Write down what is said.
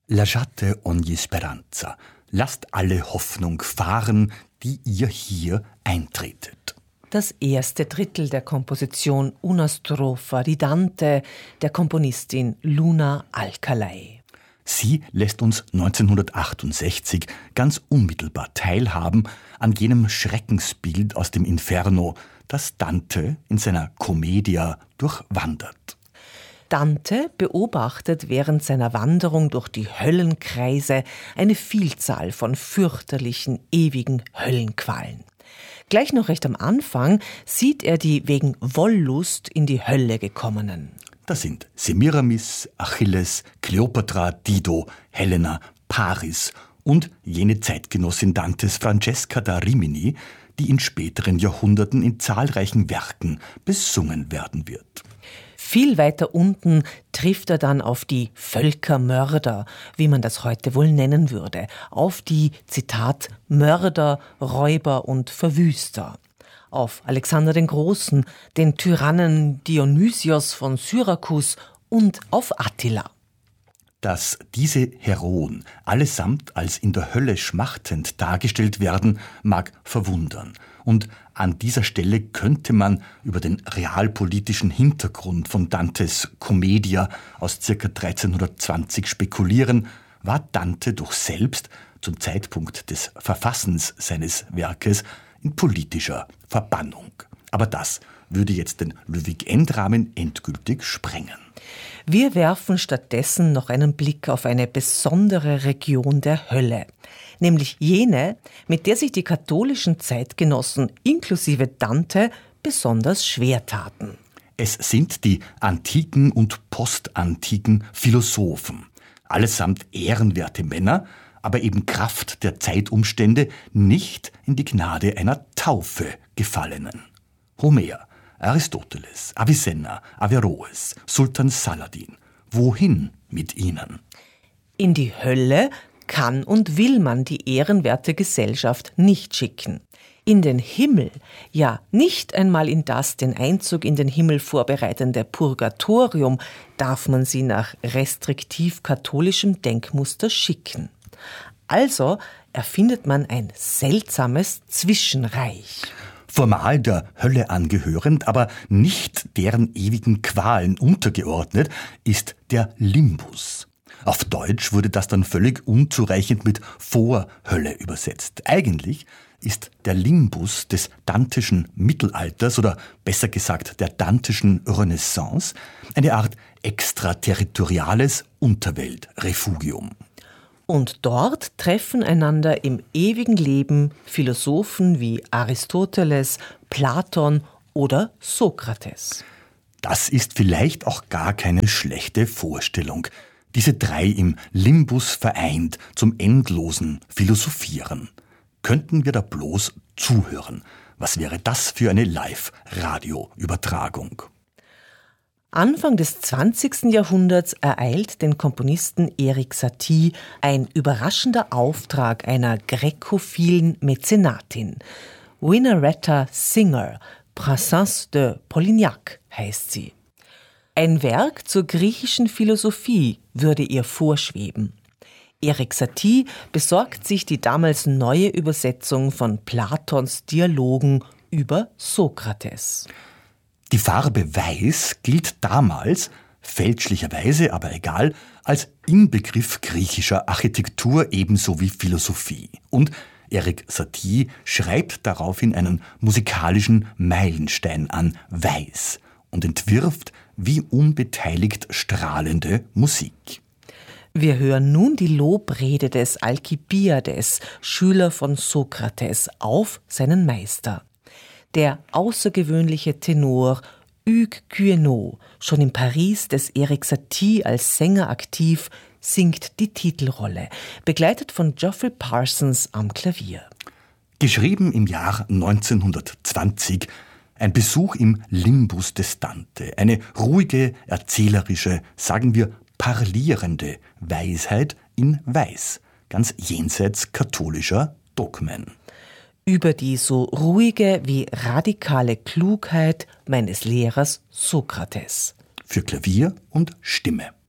Lasciate ogni speranza. Lasst alle Hoffnung fahren, die ihr hier eintretet. Das erste Drittel der Komposition Una Strofa di Dante der Komponistin Luna Alcalay. Sie lässt uns 1968 ganz unmittelbar teilhaben an jenem Schreckensbild aus dem Inferno, das Dante in seiner Commedia durchwandert. Dante beobachtet während seiner Wanderung durch die Höllenkreise eine Vielzahl von fürchterlichen, ewigen Höllenqualen. Gleich noch recht am Anfang sieht er die wegen Wollust in die Hölle gekommenen. Das sind Semiramis, Achilles, Kleopatra, Dido, Helena, Paris und jene Zeitgenossin Dantes Francesca da Rimini, die in späteren Jahrhunderten in zahlreichen Werken besungen werden wird. Viel weiter unten trifft er dann auf die Völkermörder, wie man das heute wohl nennen würde, auf die, Zitat, Mörder, Räuber und Verwüster. Auf Alexander den Großen, den Tyrannen Dionysios von Syrakus und auf Attila. Dass diese Heroen allesamt als in der Hölle schmachtend dargestellt werden, mag verwundern. Und an dieser Stelle könnte man über den realpolitischen Hintergrund von Dantes Commedia aus ca. 1320 spekulieren. War Dante doch selbst zum Zeitpunkt des Verfassens seines Werkes in politischer Verbannung? Aber das würde jetzt den Ludwig-End-Rahmen endgültig sprengen. Wir werfen stattdessen noch einen Blick auf eine besondere Region der Hölle, nämlich jene, mit der sich die katholischen Zeitgenossen inklusive Dante besonders schwer taten. Es sind die antiken und postantiken Philosophen, allesamt ehrenwerte Männer, aber eben Kraft der Zeitumstände nicht in die Gnade einer Taufe gefallenen. Homer, Aristoteles, Avicenna, Averroes, Sultan Saladin. Wohin mit ihnen? In die Hölle kann und will man die ehrenwerte Gesellschaft nicht schicken. In den Himmel, ja nicht einmal in das den Einzug in den Himmel vorbereitende Purgatorium, darf man sie nach restriktiv katholischem Denkmuster schicken. Also erfindet man ein seltsames Zwischenreich. Formal der Hölle angehörend, aber nicht deren ewigen Qualen untergeordnet, ist der Limbus. Auf Deutsch wurde das dann völlig unzureichend mit Vorhölle übersetzt. Eigentlich ist der Limbus des dantischen Mittelalters oder besser gesagt der dantischen Renaissance eine Art extraterritoriales Unterweltrefugium. Und dort treffen einander im ewigen Leben Philosophen wie Aristoteles, Platon oder Sokrates. Das ist vielleicht auch gar keine schlechte Vorstellung. Diese drei im Limbus vereint zum endlosen Philosophieren. Könnten wir da bloß zuhören? Was wäre das für eine Live-Radio-Übertragung? Anfang des 20. Jahrhunderts ereilt den Komponisten Erik Satie ein überraschender Auftrag einer grekophilen Mäzenatin. Winnaretta Singer, Princesse de Polignac heißt sie. Ein Werk zur griechischen Philosophie würde ihr vorschweben. Erik Satie besorgt sich die damals neue Übersetzung von Platons Dialogen über Sokrates. Die Farbe Weiß gilt damals, fälschlicherweise, aber egal, als Inbegriff griechischer Architektur ebenso wie Philosophie. Und Erik Satie schreibt daraufhin einen musikalischen Meilenstein an Weiß und entwirft wie unbeteiligt strahlende Musik. Wir hören nun die Lobrede des Alkibiades, Schüler von Sokrates, auf seinen Meister. Der außergewöhnliche Tenor Hugues Queneau, schon in Paris des Erik Satie als Sänger aktiv, singt die Titelrolle, begleitet von Geoffrey Parsons am Klavier. Geschrieben im Jahr 1920, ein Besuch im Limbus des Dante, eine ruhige, erzählerische, sagen wir parlierende Weisheit in Weiß, ganz jenseits katholischer Dogmen. Über die so ruhige wie radikale Klugheit meines Lehrers Sokrates. Für Klavier und Stimme.